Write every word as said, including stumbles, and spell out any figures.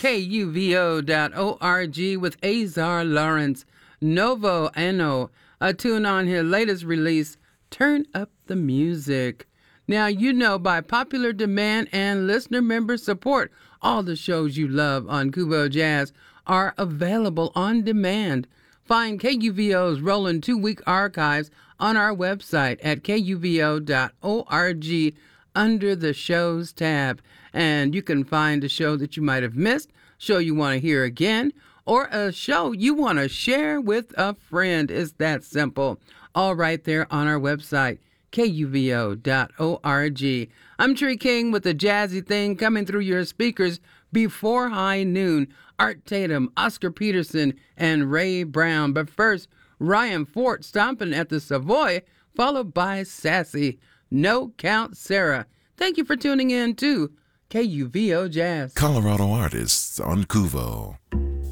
K U V O dot org with Azar Lawrence. Novo Ano, a tune on his latest release, Turn Up the Music. Now, you know by popular demand and listener member support, all the shows you love on Kubo Jazz are available on demand. Find K U V O's rolling two-week archives on our website at K U V O dot org under the Shows tab. And you can find a show that you might have missed, show you want to hear again, or a show you want to share with a friend. It's that simple. All right there on our website, K U V O dot org. I'm Tree King with the jazzy thing coming through your speakers before high noon. Art Tatum, Oscar Peterson, and Ray Brown. But first, Ryan Fort stomping at the Savoy, followed by Sassy, No Count Sarah. Thank you for tuning in to K U V O Jazz. Colorado artists on Kuvo.